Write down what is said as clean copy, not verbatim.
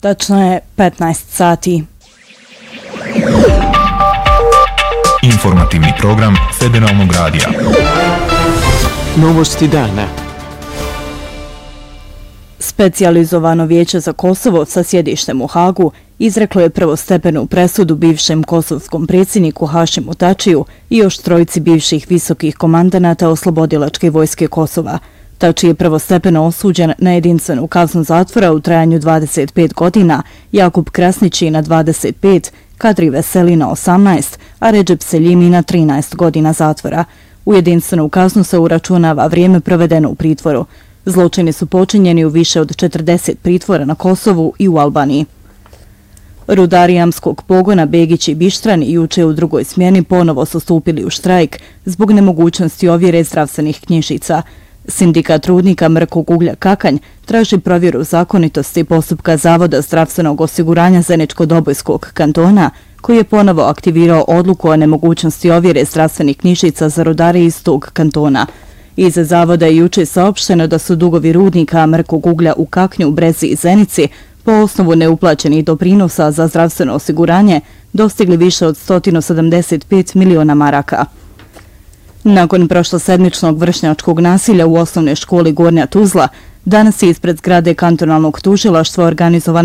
Tačno je 15 sati. Informativni program Federalnog radija. Novosti dana. Specijalizovano vijeće za Kosovo sa sjedištem u Hagu izreklo je prvostepenu presudu bivšem kosovskom predsjedniku Hašimu Tačiju i još trojici bivših visokih komandanata Oslobodilačke vojske Kosova. Tači je prvostepeno osuđen na jedinstvenu kaznu zatvora u trajanju 25 godina, Jakub Krasnići na 25, Kadri Veseli na 18, a Redžep Seljimi na 13 godina zatvora. U jedinstvenu kaznu se uračunava vrijeme provedeno u pritvoru. Zločini su počinjeni u više od 40 pritvora na Kosovu i u Albaniji. Rudari jamskog pogona Begić i Bištran juče u drugoj smjeni ponovo su stupili u štrajk zbog nemogućnosti ovjere zdravstvenih knjižica. Sindikat rudnika Mrkog uglja Kakanj traži provjeru zakonitosti postupka Zavoda zdravstvenog osiguranja Zeničko-Dobojskog kantona, koji je ponovo aktivirao odluku o nemogućnosti ovjere zdravstvenih knjižica za rudare iz tog kantona. Iz zavoda je juče saopšteno da su dugovi rudnika Mrkog uglja u Kaknju, Brezi i Zenici po osnovu neuplaćenih doprinosa za zdravstveno osiguranje dostigli više od 175 miliona maraka. Nakon prošlosedmičnog vršnjačkog nasilja u osnovnoj školi Gornja Tuzla, danas je ispred zgrade kantonalnog tužilaštva organizovan